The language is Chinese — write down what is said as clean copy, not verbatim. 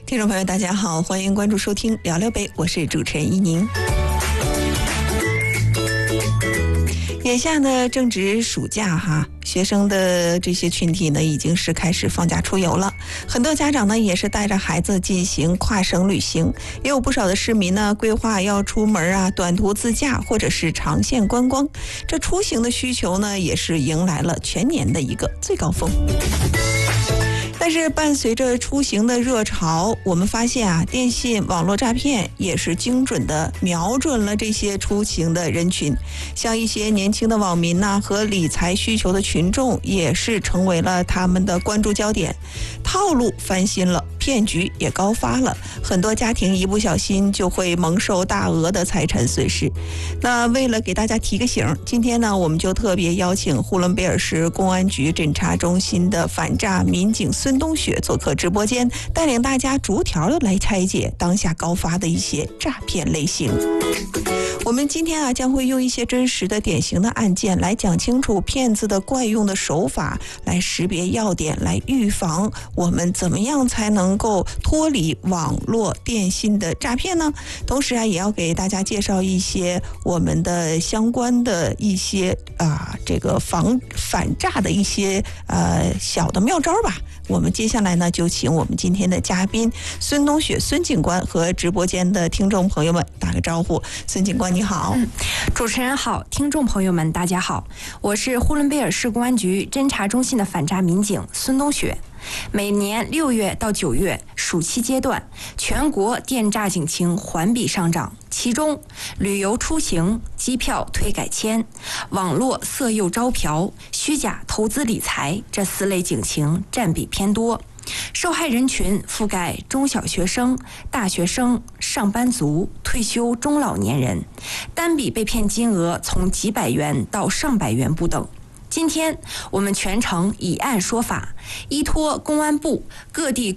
听众朋友大家好，欢迎关注收听聊聊呗，我是主持人依宁。眼下呢正值暑假哈，学生的这些群体呢已经是开始放假出游了，很多家长呢也是带着孩子进行跨省旅行，也有不少的市民呢规划要出门啊，短途自驾或者是长线观光，这出行的需求呢也是迎来了全年的一个最高峰。但是伴随着出行的热潮，我们发现啊，电信网络诈骗也是精准的瞄准了这些出行的人群，像一些年轻的网民呐，和理财需求的群众也是成为了他们的关注焦点。套路翻新了，骗局也高发了，很多家庭一不小心就会蒙受大额的财产损失。那为了给大家提个醒，今天呢，我们就特别邀请呼伦贝尔市公安局侦查中心的反诈民警孙东雪做客直播间，带领大家逐条的来拆解当下高发的一些诈骗类型。我们今天啊将会用一些真实的典型的案件来讲清楚骗子的惯用的手法，来识别要点，来预防我们怎么样才能够脱离网络电信的诈骗呢？同时啊也要给大家介绍一些我们的相关的一些这个反诈的一些小的妙招吧。我们接下来呢就请我们今天的嘉宾孙东雪孙警官和直播间的听众朋友们打个招呼。孙警官你好。 主持人好，听众朋友们大家好，我是呼伦贝尔市公安局侦查中心的反诈民警孙东雪。每年6月到9月暑期阶段，全国电诈警情环比上涨，其中旅游出行、机票退改签、网络色诱招嫖、虚假投资理财这4类警情占比偏多。受害人群覆盖中小学生、大学生、上班族、退休中老年人，单笔被骗金额从几百元到上百元不等。今天我们全程以案说法，依托公安部各地